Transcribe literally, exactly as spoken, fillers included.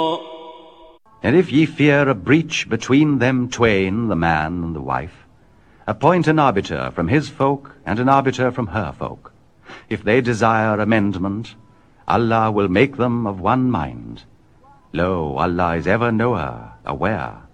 And if ye fear a breach between them twain, the man and the wife, appoint an arbiter from his folk and an arbiter from her folk. If they desire amendment, Allah will make them of one mind. Lo, Allah is ever knower, aware.